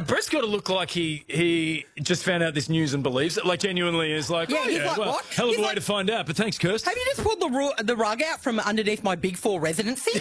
Brett's got to look like he just found out this news and believes it. Like, genuinely is like, Yeah, he's like, well, what? hell of He's a way like- to find out. But thanks, Kirst. Have you just pulled the rug out from underneath my Big Four residency?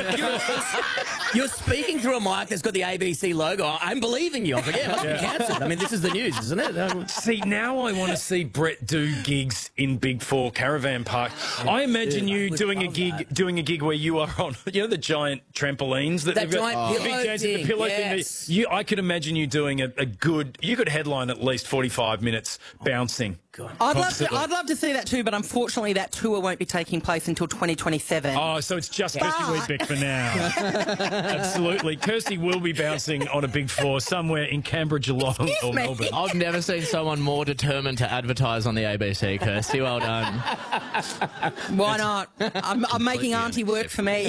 You're speaking through a mic that's got the ABC logo. I'm believing you. I was like, yeah, it must be cancelled. I mean, this is the news, isn't it? See, now I want to see Brett do gigs in Big Four Caravan Park. I imagine you doing a gig where you are on, the giant trampolines that That they've got, giant the big pillow dancing, the thing, pillow yes. thing. I could imagine you doing a good. You could headline at least 45 minutes bouncing. I'd love to see that too, but unfortunately that tour won't be taking place until 2027. Oh, so it's just Kirsty Weidbeck for now. Absolutely. Kirsty will be bouncing on a Big Four somewhere in Canberra, Geelong or me. Melbourne. I've never seen someone more determined to advertise on the ABC, Kirsty. Well done. Why not? I'm making Auntie work for me.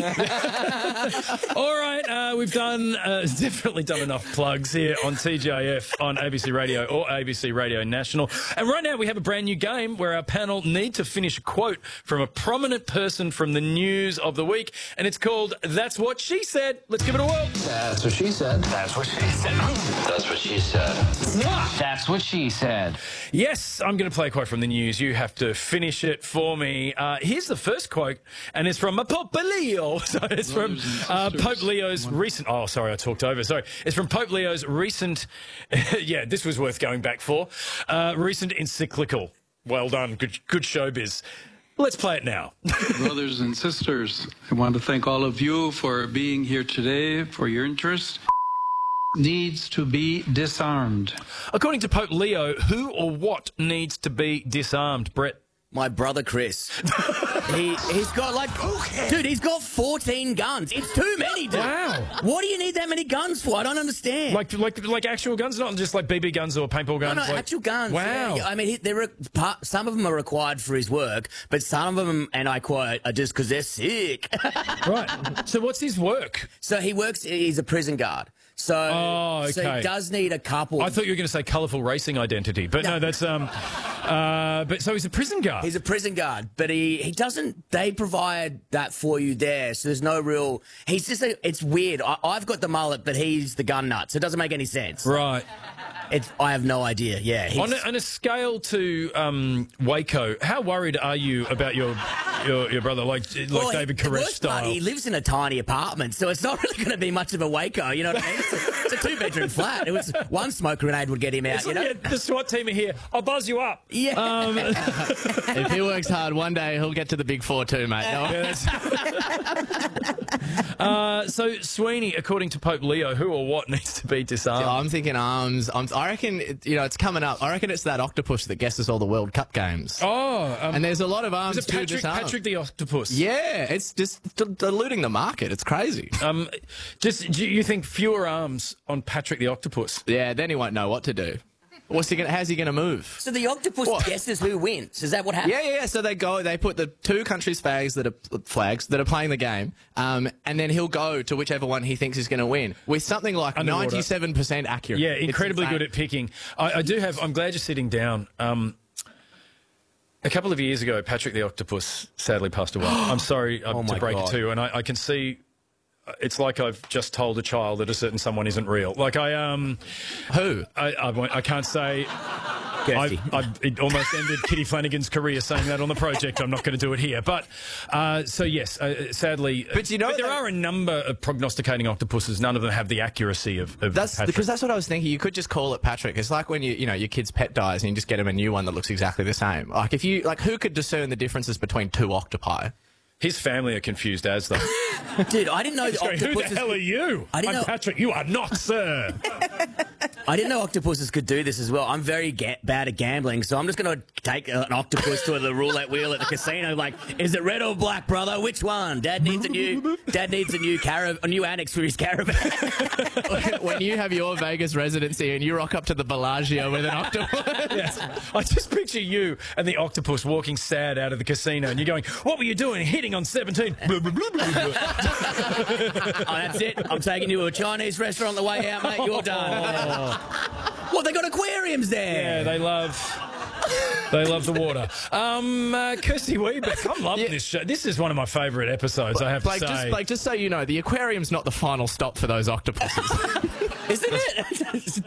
All right, we've definitely done enough plugs here on TGIF on ABC Radio or ABC Radio National. And right now we have a brand new game where our panel need to finish a quote from a prominent person from the news of the week, and it's called That's What She Said. Let's give it a whirl. That's what she said. That's what she said. That's what she said. That's what she said. Yes, I'm going to play a quote from the news. You have to finish it for me. Here's the first quote, and it's from Pope Leo. So it's from Pope Leo's recent... Oh, sorry, I talked over. Sorry. It's from Pope Leo's recent... yeah, this was worth going back for. Recent encyclical. Well done. Good showbiz. Let's play it now. Brothers and sisters, I want to thank all of you for being here today, for your interest. Needs to be disarmed. According to Pope Leo, who or what needs to be disarmed, Brett? My brother Chris. He's got dude, he's got 14 guns. It's too many, dude. Wow. What do you need that many guns for? I don't understand. Like actual guns, not just like BB guns or paintball guns? No, like... actual guns. Wow. Yeah. I mean, some of them are required for his work, but some of them, and I quote, are just because they're sick. Right. So what's his work? So he's a prison guard. So he does need a couple. I thought you were going to say colourful racing identity, but no, that's but so he's a prison guard. He's a prison guard, but he doesn't. They provide that for you there, so there's no real. He's just. It's weird. I've got the mullet, but he's the gun nut, so it doesn't make any sense. Right. I have no idea. Yeah. On a scale to Waco, how worried are you about your brother, like David Koresh style? He lives in a tiny apartment, so it's not really going to be much of a Waco. You know what I mean? It's a 2-bedroom flat. It was one smoke grenade would get him out. Yeah, the SWAT team are here. I'll buzz you up. Yeah. If he works hard, one day he'll get to the Big Four too, mate. So Sweeney, according to Pope Leo, who or what needs to be disarmed? I'm thinking arms. I reckon, it's coming up. I reckon it's that octopus that guesses all the World Cup games. And there's a lot of arms is it Patrick the Octopus? Yeah, it's just diluting the market. It's crazy. Do you think fewer arms on Patrick the Octopus? Yeah, then he won't know what to do. How's he going to move? So the octopus guesses who wins. Is that what happens? Yeah. So they put the two countries' flags that are playing the game, and then he'll go to whichever one he thinks is going to win with something like 97% accurate. Yeah, incredibly good at picking. I'm glad you're sitting down. A couple of years ago, Patrick the Octopus sadly passed away. I'm sorry to break it to you, and I can see. It's like I've just told a child that a certain someone isn't real. Like Who? I can't say. It almost ended Kitty Flanagan's career saying that on the project. I'm not going to do it here. But, sadly... But there are a number of prognosticating octopuses. None of them have the accuracy of Patrick. Because that's what I was thinking. You could just call it Patrick. It's like when your kid's pet dies and you just get him a new one that looks exactly the same. Who could discern the differences between two octopi? His family are confused as though. Dude, I didn't know the octopuses... Who the hell are you? I'm Patrick. You are not, sir. I didn't know octopuses could do this as well. I'm very bad at gambling, so I'm just going to take an octopus to the roulette wheel at the casino. Like, is it red or black, brother? Which one? Dad needs a new annex for his caravan. When you have your Vegas residency and you rock up to the Bellagio with an octopus. Yes. I just picture you and the octopus walking sad out of the casino, and you're going, "What were you doing? Hitting on 17." Oh, that's it. I'm taking you to a Chinese restaurant on the way out, mate. You're done. Well, they got aquariums there. Yeah, they love the water. Kirsty Weidbeck, I'm loving this show. This is one of my favourite episodes, I have to say. Blake, just so you know, the aquarium's not the final stop for those octopuses. Isn't it?